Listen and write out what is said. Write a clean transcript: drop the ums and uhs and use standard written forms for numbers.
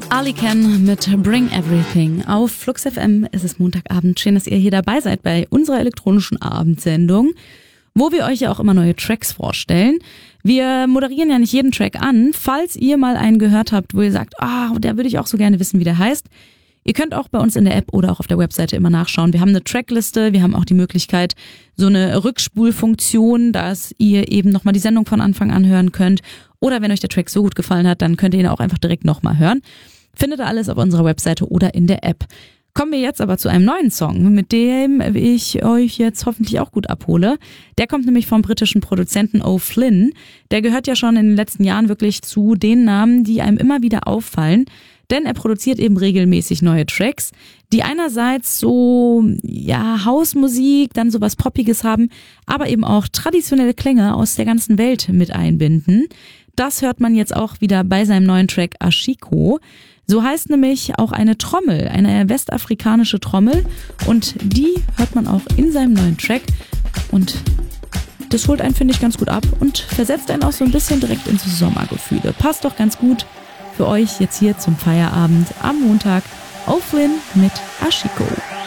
Ali Ken mit Bring Everything auf Flux FM. Es ist Montagabend. Schön, dass ihr hier dabei seid bei unserer elektronischen Abendsendung, wo wir euch ja auch immer neue Tracks vorstellen. Wir moderieren ja nicht jeden Track an. Falls ihr mal einen gehört habt, wo ihr sagt, der würde ich auch so gerne wissen, wie der heißt. Ihr könnt auch bei uns in der App oder auch auf der Webseite immer nachschauen. Wir haben eine Trackliste, wir haben auch die Möglichkeit, so eine Rückspulfunktion, dass ihr eben nochmal die Sendung von Anfang an hören könnt. Oder wenn euch der Track so gut gefallen hat, dann könnt ihr ihn auch einfach direkt nochmal hören. Findet ihr alles auf unserer Webseite oder in der App. Kommen wir jetzt aber zu einem neuen Song, mit dem ich euch jetzt hoffentlich auch gut abhole. Der kommt nämlich vom britischen Produzenten O'Flynn. Der gehört ja schon in den letzten Jahren wirklich zu den Namen, die einem immer wieder auffallen. Denn er produziert eben regelmäßig neue Tracks, die einerseits so, Hausmusik, dann sowas Poppiges haben, aber eben auch traditionelle Klänge aus der ganzen Welt mit einbinden. Das hört man jetzt auch wieder bei seinem neuen Track Ashiko. So heißt nämlich auch eine Trommel, eine westafrikanische Trommel. Und die hört man auch in seinem neuen Track. Und das holt einen, finde ich, ganz gut ab und versetzt einen auch so ein bisschen direkt ins Sommergefühle. Passt doch ganz gut für euch jetzt hier zum Feierabend am Montag. O'Flynn mit Ashiko.